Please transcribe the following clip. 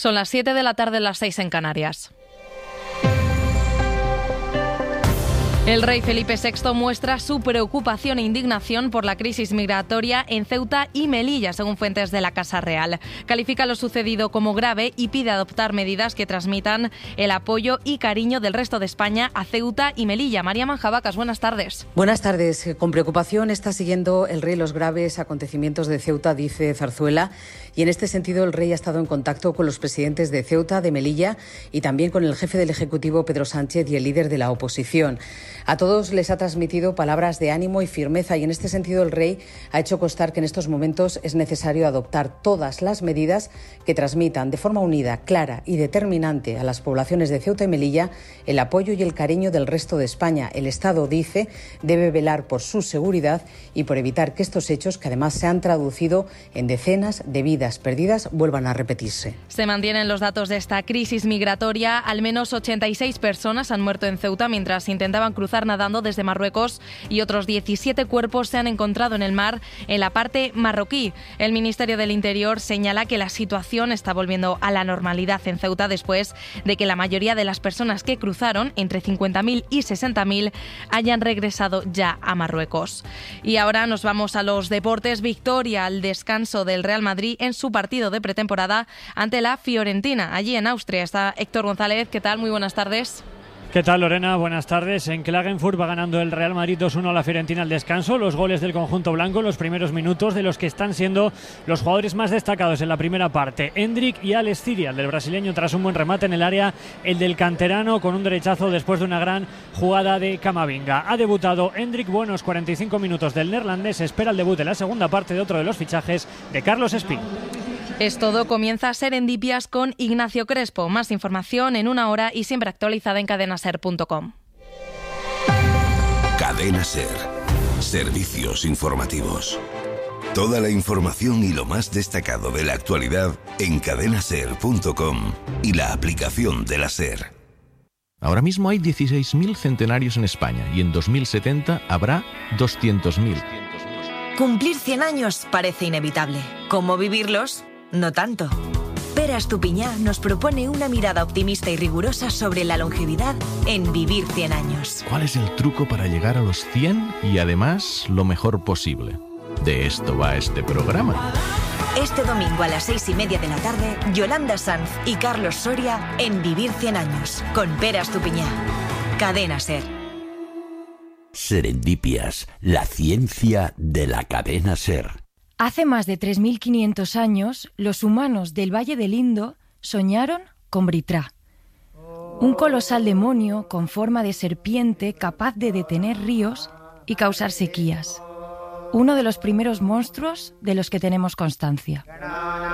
Son las 7 de la tarde, las 6 en Canarias. El rey Felipe VI muestra su preocupación e indignación por la crisis migratoria en Ceuta y Melilla, según fuentes de la Casa Real. Califica lo sucedido como grave y pide adoptar medidas que transmitan el apoyo y cariño del resto de España a Ceuta y Melilla. María Manjabacas, buenas tardes. Buenas tardes. Con preocupación está siguiendo el rey los graves acontecimientos de Ceuta, dice Zarzuela, y en este sentido el rey ha estado en contacto con los presidentes de Ceuta, de Melilla y también con el jefe del Ejecutivo, Pedro Sánchez, y el líder de la oposición. A todos les ha transmitido palabras de ánimo y firmeza, y en este sentido el rey ha hecho constar que en estos momentos es necesario adoptar todas las medidas que transmitan de forma unida, clara y determinante a las poblaciones de Ceuta y Melilla el apoyo y el cariño del resto de España. El Estado, dice, debe velar por su seguridad y por evitar que estos hechos, que además se han traducido en decenas de vidas perdidas, vuelvan a repetirse. Se mantienen los datos de esta crisis migratoria. Al menos 86 personas han muerto en Ceuta mientras intentaban cruzar nadando desde Marruecos, y otros 17 cuerpos se han encontrado en el mar en la parte marroquí. El Ministerio del Interior señala que la situación está volviendo a la normalidad en Ceuta después de que la mayoría de las personas que cruzaron, entre 50.000 y 60.000, hayan regresado ya a Marruecos. Y ahora nos vamos a los deportes. Victoria al descanso del Real Madrid en su partido de pretemporada ante la Fiorentina. Allí en Austria está Héctor González. ¿Qué tal? Muy buenas tardes. ¿Qué tal, Lorena? Buenas tardes. En Klagenfurt va ganando el Real Madrid 2-1 a la Fiorentina al descanso. Los goles del conjunto blanco en los primeros minutos de los que están siendo los jugadores más destacados en la primera parte. Endrick y Alex Ciria, el del brasileño, tras un buen remate en el área. El del canterano con un derechazo después de una gran jugada de Camavinga. Ha debutado Endrick, buenos 45 minutos del neerlandés. Espera el debut en la segunda parte de otro de los fichajes de Carlos Espín. Es todo, comienza Serendipias con Ignacio Crespo. Más información en una hora y siempre actualizada en cadenaser.com. Cadena Ser. Servicios informativos. Toda la información y lo más destacado de la actualidad en cadenaser.com y la aplicación de la Ser. Ahora mismo hay 16.000 centenarios en España y en 2070 habrá 200.000. Cumplir 100 años parece inevitable. ¿Cómo vivirlos? No tanto. Pere Estupiñán nos propone una mirada optimista y rigurosa sobre la longevidad en Vivir 100 años. ¿Cuál es el truco para llegar a los 100 y además lo mejor posible? De esto va este programa. Este domingo a las 6:30 de la tarde, Yolanda Sanz y Carlos Soria en Vivir 100 años con Pere Estupiñán. Cadena Ser. Serendipias, la ciencia de la cadena Ser. Hace más de 3.500 años, los humanos del Valle del Indo soñaron con Britra, un colosal demonio con forma de serpiente capaz de detener ríos y causar sequías. Uno de los primeros monstruos de los que tenemos constancia.